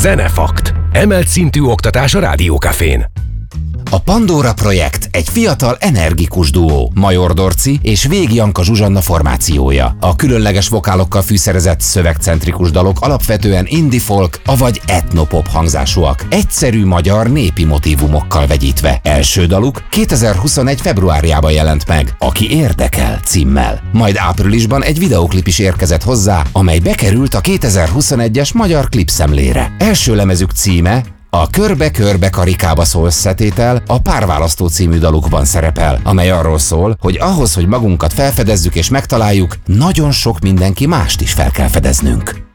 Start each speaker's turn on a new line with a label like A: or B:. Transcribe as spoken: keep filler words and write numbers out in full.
A: Zenefakt. Emelt szintű oktatás a Rádiókafén.
B: A Pandora projekt egy fiatal, energikus duó, Major Dorci és Vég Janka Zsuzsanna formációja. A különleges vokálokkal fűszerezett szövegcentrikus dalok alapvetően indie folk, avagy etnopop hangzásúak, egyszerű magyar népi motívumokkal vegyítve. Első daluk kétezer-huszonegy februárjában jelent meg, Aki érdekel címmel. Majd áprilisban egy videóklip is érkezett hozzá, amely bekerült a kétezer-huszonegyes Magyar Klipszemlére. Első lemezük címe a Körbe-körbe karikába szólsz szetétel a Párválasztó című dalukban szerepel, amely arról szól, hogy ahhoz, hogy magunkat felfedezzük és megtaláljuk, nagyon sok mindenki mást is fel kell fedeznünk.